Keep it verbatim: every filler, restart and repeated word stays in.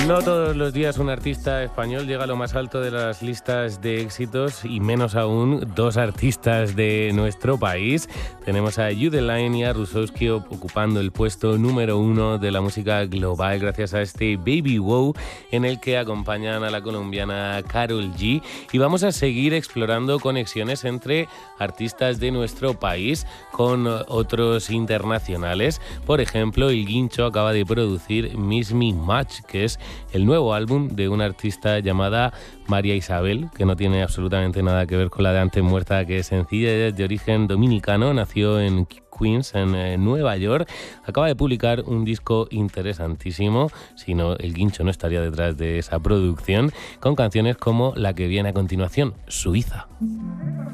No todos los días un artista español llega a lo más alto de las listas de éxitos y menos aún dos artistas de nuestro país. Tenemos a Youtheline y a Rusowski ocupando el puesto número uno de la música global gracias a este Baby Wow en el que acompañan a la colombiana Karol G. Y vamos a seguir explorando conexiones entre artistas de nuestro país con otros internacionales. Por ejemplo, El Guincho acaba de producir Miss Me Much, que es el nuevo álbum de una artista llamada María Isabel, que no tiene absolutamente nada que ver con la de antes muerta, que es sencilla, es de origen dominicano, nació en Queens, en eh, Nueva York. Acaba de publicar un disco interesantísimo, si no, El Guincho no estaría detrás de esa producción, con canciones como la que viene a continuación, Suiza.